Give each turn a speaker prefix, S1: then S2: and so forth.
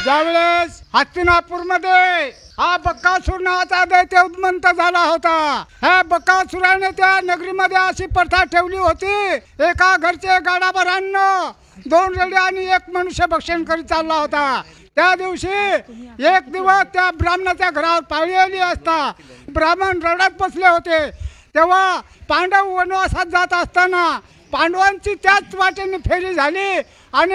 S1: ज्यावेळेस हस्तिनापूरमध्ये हा बकासूर नावाचा दैत्य उद्मंत झाला होता, ह्या बकासुराने त्या नगरीमध्ये अशी प्रथा ठेवली होती, एका घरचे गाडाभर अन्न, 2 रेडे आणि 1 मनुष्य भक्षण करीत चालला होता. त्या दिवशी एक दिवस त्या ब्राह्मणाच्या घरावर पाळी आली असता ब्राह्मण रडत बसले होते. तेव्हा पांडव वनवासात जात असताना पांडवांची त्याच वाटेने फेरी झाली आणि